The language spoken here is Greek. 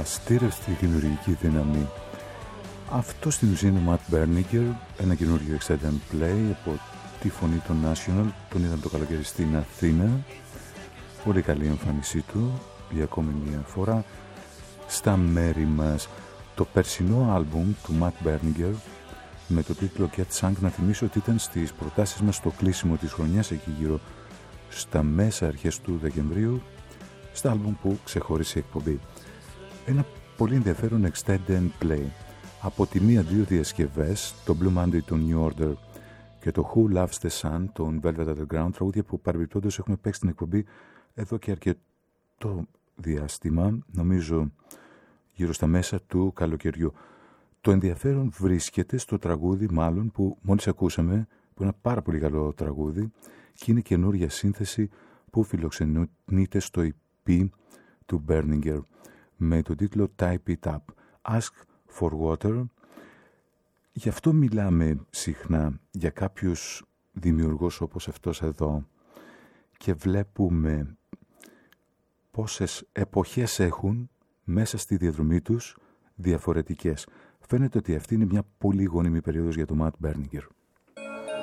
αστήρευστη δημιουργική δύναμη. Αυτό στην ουσία είναι ο Matt Berninger, ένα καινούργιο extended play από τη φωνή των National. Τον είδαμε το καλοκαίρι στην Αθήνα. Πολύ καλή εμφάνισή του για ακόμη μια φορά στα μέρη μας. Το περσινό άλμπουμ του Matt Berninger με το τίτλο Get Sunk, να θυμίσω ότι ήταν στις προτάσεις μας στο κλείσιμο της χρονιάς, εκεί γύρω στα μέσα αρχές του Δεκεμβρίου, στα άλμπουμ που ξεχώρισε η εκπομπή. Ένα πολύ ενδιαφέρον extended play από τη μία-δύο διασκευές, το Blue Monday του New Order και το Who Loves the Sun των Velvet Underground, τραγούδια που παρεμπιπτόντως έχουμε παίξει στην εκπομπή εδώ και αρκετό διάστημα, νομίζω γύρω στα μέσα του καλοκαιριού. Το ενδιαφέρον βρίσκεται στο τραγούδι μάλλον που μόλις ακούσαμε, που είναι ένα πάρα πολύ καλό τραγούδι και είναι καινούρια σύνθεση που φιλοξενείται στο EP του Berninger με τον τίτλο Type It Up, Ask for Water. Γι' αυτό μιλάμε συχνά για κάποιους δημιουργούς όπως αυτός εδώ και βλέπουμε πόσες εποχές έχουν μέσα στη διαδρομή τους διαφορετικές. Φαίνεται ότι αυτή είναι μια πολύ γόνιμη περίοδος για τον Matt Berninger.